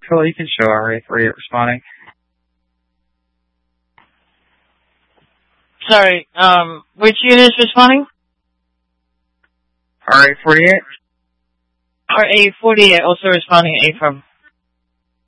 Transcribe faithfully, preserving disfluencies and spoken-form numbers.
Cool, you can show R A forty-eight responding. Sorry, um, which unit is responding? R A forty-eight? R A forty-eight also responding at A firm.